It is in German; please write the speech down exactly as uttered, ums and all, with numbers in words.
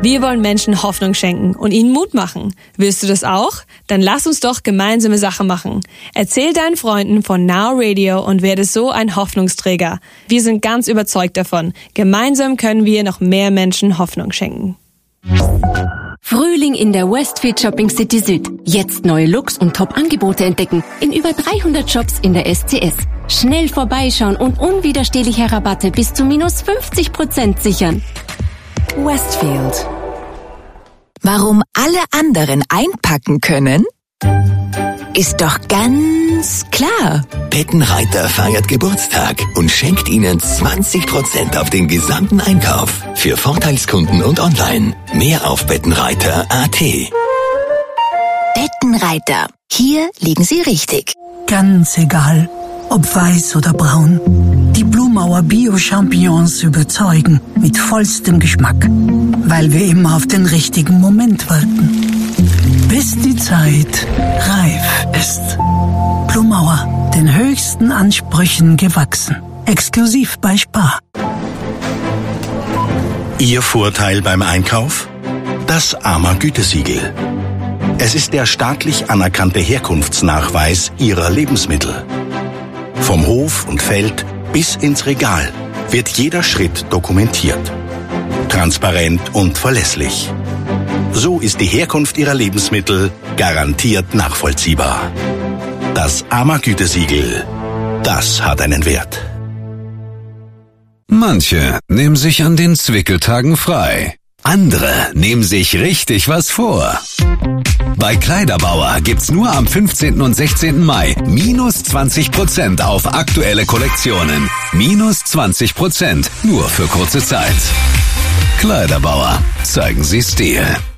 Wir wollen Menschen Hoffnung schenken und ihnen Mut machen. Willst du das auch? Dann lass uns doch gemeinsame Sache machen. Erzähl deinen Freunden von Now Radio und werde so ein Hoffnungsträger. Wir sind ganz überzeugt davon. Gemeinsam können wir noch mehr Menschen Hoffnung schenken. Frühling in der Westfield Shopping City Süd. Jetzt neue Looks und Top-Angebote entdecken. In über dreihundert Shops in der S C S. Schnell vorbeischauen und unwiderstehliche Rabatte bis zu minus fünfzig Prozent sichern. Westfield. Warum alle anderen einpacken können? Ist doch ganz klar. Bettenreiter feiert Geburtstag und schenkt Ihnen zwanzig Prozent auf den gesamten Einkauf. Für Vorteilskunden und online. Mehr auf bettenreiter punkt a t. Bettenreiter. Hier liegen Sie richtig. Ganz egal, ob weiß oder braun. Die Blumauer Bio-Champignons überzeugen mit vollstem Geschmack, weil wir immer auf den richtigen Moment warten. Bis die Zeit reif ist. Blumauer, den höchsten Ansprüchen gewachsen. Exklusiv bei Spar. Ihr Vorteil beim Einkauf? Das AMA-Gütesiegel. Es ist der staatlich anerkannte Herkunftsnachweis Ihrer Lebensmittel. Vom Hof und Feld bis ins Regal wird jeder Schritt dokumentiert. Transparent und verlässlich. So ist die Herkunft Ihrer Lebensmittel garantiert nachvollziehbar. Das AMA-Gütesiegel, das hat einen Wert. Manche nehmen sich an den Zwickeltagen frei. Andere nehmen sich richtig was vor. Bei Kleiderbauer gibt's nur am fünfzehnten und sechzehnten Mai minus zwanzig Prozent auf aktuelle Kollektionen. Minus zwanzig Prozent, nur für kurze Zeit. Kleiderbauer, zeigen Sie Stil.